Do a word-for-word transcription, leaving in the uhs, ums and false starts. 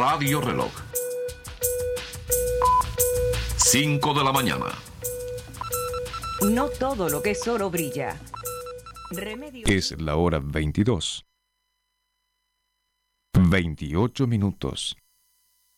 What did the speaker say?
Radio Reloj. cinco de la mañana. No todo lo que es oro brilla. Remedio. Es la hora veintidós. veintiocho minutos.